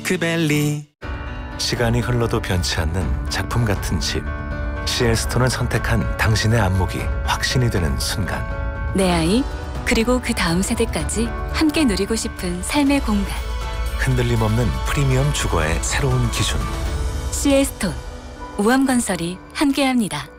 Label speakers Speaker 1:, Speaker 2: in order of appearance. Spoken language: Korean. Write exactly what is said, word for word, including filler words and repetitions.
Speaker 1: 핑크벨리.
Speaker 2: 시간이 흘러도 변치 않는 작품 같은 집. 씨엘스톤을 선택한 당신의 안목이 확신이 되는 순간.
Speaker 3: 내 아이, 그리고 그 다음 세대까지 함께 누리고 싶은 삶의 공간.
Speaker 2: 흔들림 없는 프리미엄 주거의 새로운 기준.
Speaker 3: 씨엘스톤, 우암건설이 함께합니다.